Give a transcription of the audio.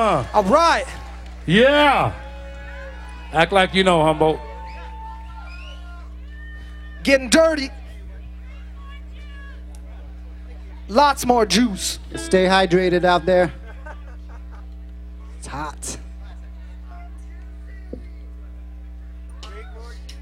All right. Yeah. Act like you know, Humboldt. Getting dirty. Lots more juice. Stay hydrated out there. It's hot.